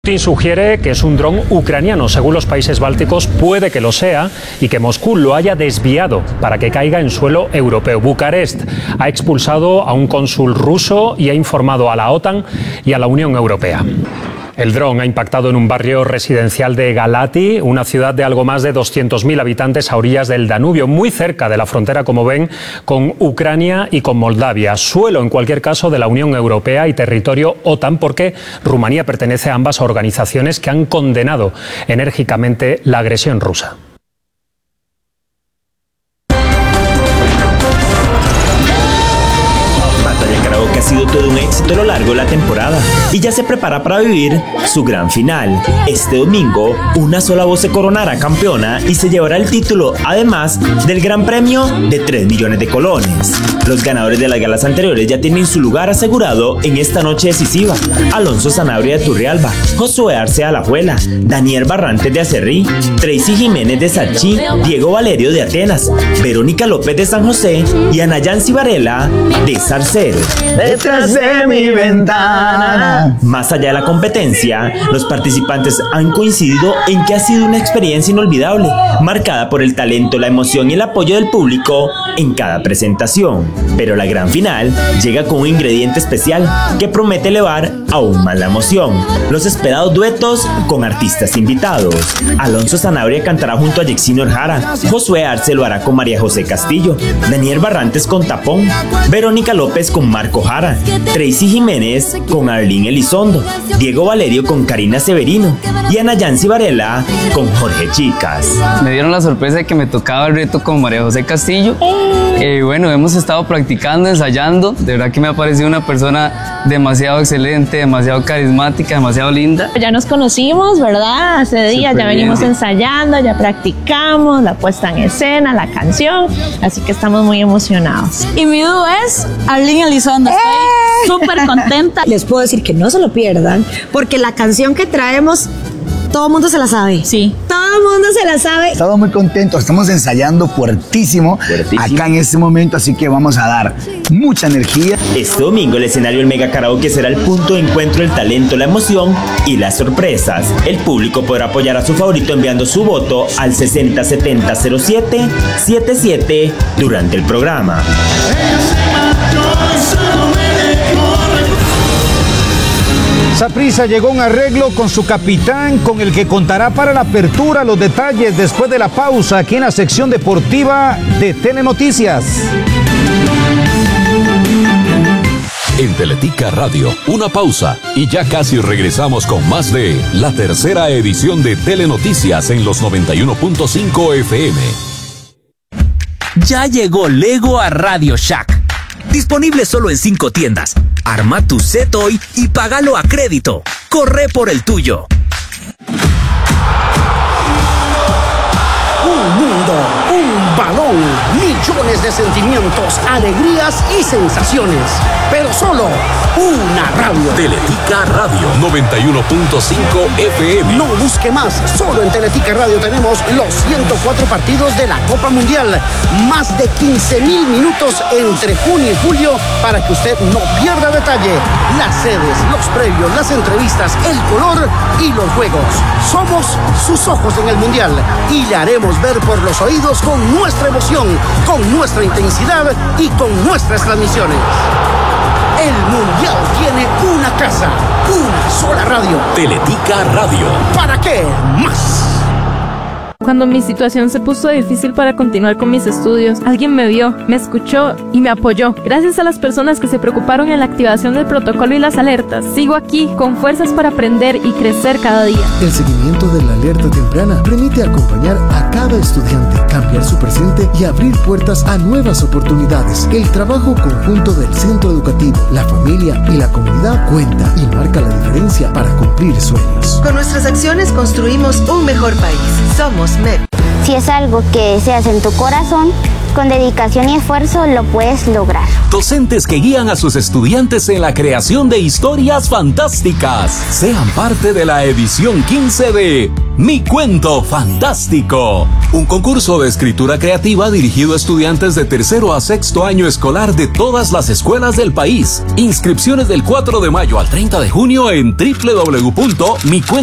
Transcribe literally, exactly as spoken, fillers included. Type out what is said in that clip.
Putin sugiere que es un dron ucraniano. Según los países bálticos, puede que lo sea y que Moscú lo haya desviado para que caiga en suelo europeo. Bucarest ha expulsado a un cónsul ruso y ha informado a la OTAN y a la Unión Europea. El dron ha impactado en un barrio residencial de Galati, una ciudad de algo más de doscientos mil habitantes a orillas del Danubio, muy cerca de la frontera, como ven, con Ucrania y con Moldavia. Suelo, en cualquier caso, de la Unión Europea y territorio OTAN, porque Rumanía pertenece a ambas organizaciones que han condenado enérgicamente la agresión rusa. Que ha sido todo un éxito a lo largo de la temporada y ya se prepara para vivir su gran final. Este domingo, una sola voz se coronará campeona y se llevará el título, además del gran premio de tres millones de colones. Los ganadores de las galas anteriores ya tienen su lugar asegurado en esta noche decisiva. Alonso Sanabria de Turrialba, Josué Arce de Alajuela, Daniel Barrantes de Acerrí, Tracy Jiménez de Salchí, Diego Valerio de Atenas, Verónica López de San José y Ana Yancy Varela de Zarcero. Detrás de mi ventana. Más allá de la competencia, los participantes han coincidido en que ha sido una experiencia inolvidable, marcada por el talento, la emoción y el apoyo del público en cada presentación. Pero la gran final llega con un ingrediente especial que promete elevar aún más la emoción: los esperados duetos con artistas invitados. Alonso Sanabria cantará junto a Yexino Jara, Josué Arce lo hará con María José Castillo, Daniel Barrantes con Tapón, Verónica López con Marco Jara, Tracy Jiménez con Arlene Elizondo, Diego Valerio con Karina Severino y Ana Yancy Varela con Jorge Chicas. Me dieron la sorpresa de que me tocaba el reto con María José Castillo. Eh, bueno, hemos estado practicando, ensayando. De verdad que me ha parecido una persona demasiado excelente, demasiado carismática, demasiado linda. Ya nos conocimos, ¿verdad? Hace días ya venimos bien ensayando, ya practicamos la puesta en escena, la canción, así que estamos muy emocionados. Y mi dúo es Arlene Elizondo. Estoy súper contenta. Les puedo decir que no se lo pierdan, porque la canción que traemos, todo el mundo se la sabe. Sí. Todo el mundo se la sabe. Estamos muy contentos, estamos ensayando fuertísimo, fuertísimo acá en este momento, así que vamos a dar mucha energía. Este domingo el escenario del Mega Karaoke será el punto de encuentro del talento, la emoción y las sorpresas. El público podrá apoyar a su favorito enviando su voto al sesenta setenta cero siete setenta y siete durante el programa. Saprissa llegó a un arreglo con su capitán, con el que contará para la apertura. Los detalles después de la pausa aquí en la sección deportiva de Telenoticias. En Teletica Radio, una pausa y ya casi regresamos con más de la tercera edición de Telenoticias en los noventa y uno punto cinco F M. Ya llegó Lego a Radio Shack. Disponible solo en cinco tiendas. Arma tu set hoy y págalo a crédito. Corre por el tuyo. Un mundo, un balón, millones de sentimientos, alegrías y sensaciones. Pero solo una radio. Teletica Radio noventa y uno punto cinco F M. No busque más. Solo en Teletica Radio tenemos los ciento cuatro partidos de la Copa Mundial. Más de quince mil minutos entre junio y julio para que usted no pierda detalle. Las sedes, los previos, las entrevistas, el color y los juegos. Somos sus ojos en el Mundial y le haremos ver por los oídos con nuestra emoción, con nuestra intensidad y con nuestras transmisiones. El Mundial tiene una casa, una sola radio. Teletica Radio. ¿Para qué más? Cuando mi situación se puso difícil para continuar con mis estudios, alguien me vio, me escuchó y me apoyó. Gracias a las personas que se preocuparon en la activación del protocolo y las alertas, sigo aquí con fuerzas para aprender y crecer cada día. El seguimiento de la alerta temprana permite acompañar a cada estudiante, cambiar su presente y abrir puertas a nuevas oportunidades. El trabajo conjunto del centro educativo, la familia y la comunidad cuenta y marca la diferencia para cumplir sueños. Con nuestras acciones construimos un mejor país. Somos M E P. Si es algo que deseas en tu corazón, con dedicación y esfuerzo lo puedes lograr. Docentes que guían a sus estudiantes en la creación de historias fantásticas. Sean parte de la edición quince de Mi Cuento Fantástico, un concurso de escritura creativa dirigido a estudiantes de tercero a sexto año escolar de todas las escuelas del país. Inscripciones del cuatro de mayo al treinta de junio en doble u doble u doble u punto mi cuento